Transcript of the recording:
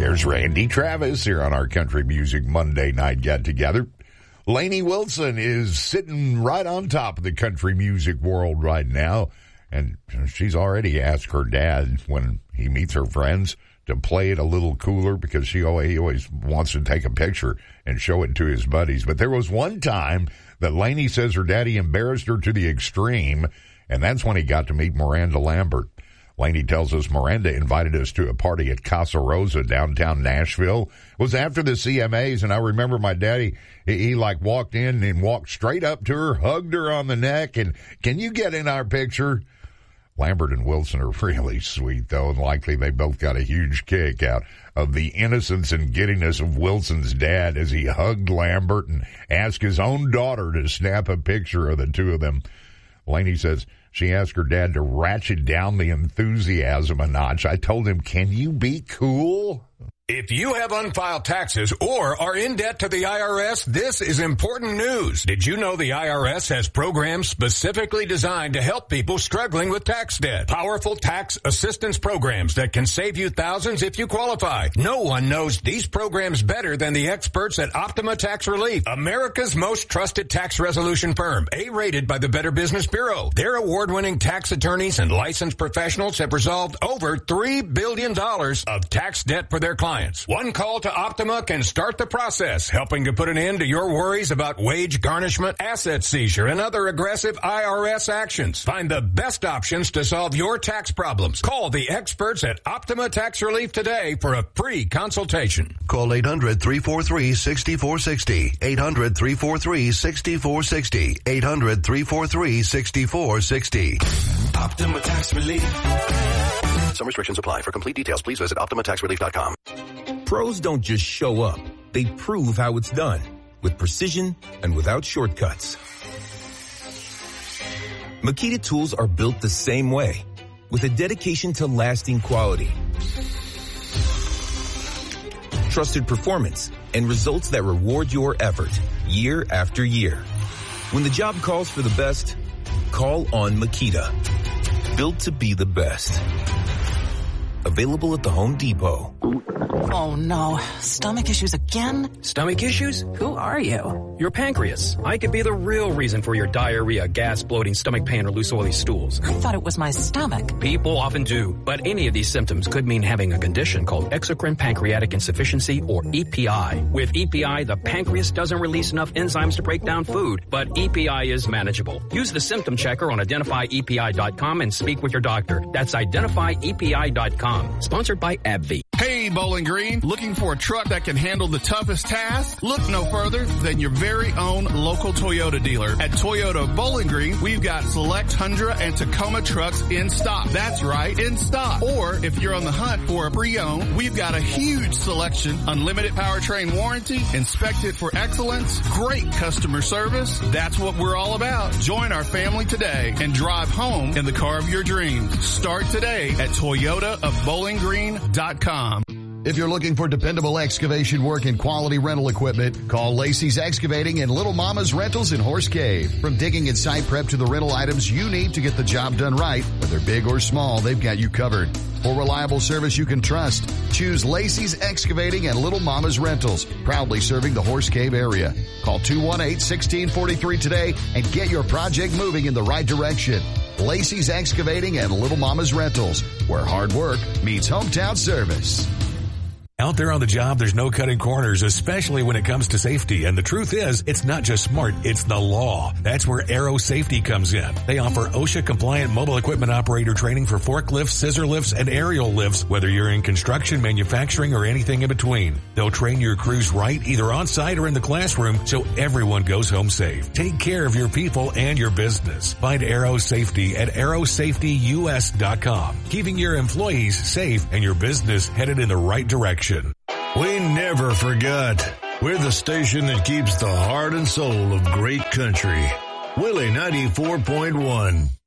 There's Randy Travis here on our Country Music Monday Night Get-Together. Lainey Wilson is sitting right on top of the country music world right now, and she's already asked her dad when he meets her friends to play it a little cooler because he always wants to take a picture and show it to his buddies. But there was one time that Lainey says her daddy embarrassed her to the extreme, and that's when he got to meet Miranda Lambert. Lainey tells us Miranda invited us to a party at Casa Rosa downtown Nashville. It was after the CMAs, and I remember my daddy, he walked in and walked straight up to her, hugged her on the neck, and can you get in our picture? Lambert and Wilson are really sweet, though, and likely they both got a huge kick out of the innocence and giddiness of Wilson's dad as he hugged Lambert and asked his own daughter to snap a picture of the two of them. Lainey says she asked her dad to ratchet down the enthusiasm a notch. I told him, can you be cool? If you have unfiled taxes or are in debt to the IRS, this is important news. Did you know the IRS has programs specifically designed to help people struggling with tax debt? Powerful tax assistance programs that can save you thousands if you qualify. No one knows these programs better than the experts at Optima Tax Relief, America's most trusted tax resolution firm, A-rated by the Better Business Bureau. Their award-winning tax attorneys and licensed professionals have resolved over $3 billion of tax debt for their clients. One call to Optima can start the process, helping to put an end to your worries about wage garnishment, asset seizure, and other aggressive IRS actions. Find the best options to solve your tax problems. Call the experts at Optima Tax Relief today for a free consultation. Call 800-343-6460. 800-343-6460. 800-343-6460. Optima Tax Relief. Some restrictions apply. For complete details, please visit OptimaTaxRelief.com. Pros don't just show up. They prove how it's done, with precision and without shortcuts. Makita tools are built the same way, with a dedication to lasting quality, trusted performance, and results that reward your effort year after year. When the job calls for the best, call on Makita. Built to be the best. Available at the Home Depot. Oh no, stomach issues again? Stomach issues? Who are you? Your pancreas. I could be the real reason for your diarrhea, gas, bloating, stomach pain, or loose oily stools. I thought it was my stomach. People often do, but any of these symptoms could mean having a condition called exocrine pancreatic insufficiency, or EPI. With EPI, the pancreas doesn't release enough enzymes to break down food, but EPI is manageable. Use the symptom checker on identifyepi.com and speak with your doctor. That's identifyepi.com. Sponsored by AbbVie. Hey, Bowling Green, looking for a truck that can handle the toughest task? Look no further than your very own local Toyota dealer. At Toyota Bowling Green, we've got select Tundra and Tacoma trucks in stock. That's right, in stock. Or if you're on the hunt for a pre-owned, we've got a huge selection, unlimited powertrain warranty, inspected for excellence, great customer service. That's what we're all about. Join our family today and drive home in the car of your dreams. Start today at ToyotaofBowlingGreen.com. If you're looking for dependable excavation work and quality rental equipment, call Lacey's Excavating and Little Mama's Rentals in Horse Cave. From digging and site prep to the rental items you need to get the job done right, whether big or small, they've got you covered. For reliable service you can trust, choose Lacey's Excavating and Little Mama's Rentals, proudly serving the Horse Cave area. Call 218-1643 today and get your project moving in the right direction. Lacey's Excavating and Little Mama's Rentals, where hard work meets hometown service. Out there on the job, there's no cutting corners, especially when it comes to safety. And the truth is, it's not just smart, it's the law. That's where Aero Safety comes in. They offer OSHA-compliant mobile equipment operator training for forklifts, scissor lifts, and aerial lifts, whether you're in construction, manufacturing, or anything in between. They'll train your crews right, either on-site or in the classroom, so everyone goes home safe. Take care of your people and your business. Find Aero Safety at aerosafetyus.com, keeping your employees safe and your business headed in the right direction. We never forget. We're the station that keeps the heart and soul of great country. Willie 94.1.